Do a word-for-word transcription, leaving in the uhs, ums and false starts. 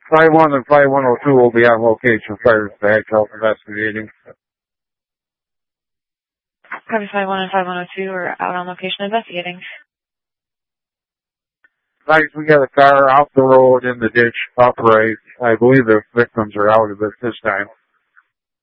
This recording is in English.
five one and five one oh two will be on location. Fire dispatch help investigating. Copy five one and five one oh two are out on location investigating. Nice, we got a car off the road in the ditch, upright. I believe the victims are out of it this time.